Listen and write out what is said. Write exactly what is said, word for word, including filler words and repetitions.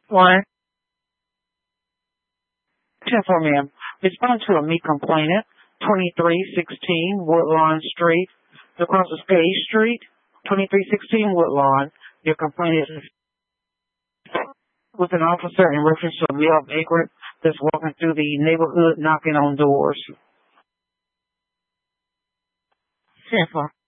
One, ten for ma'am. Respond to a me complainant, twenty-three sixteen Woodlawn Street, across the Page Street, twenty-three sixteen Woodlawn. Your complaint is with an officer in reference to a male vagrant that's walking through the neighborhood knocking on doors. ten for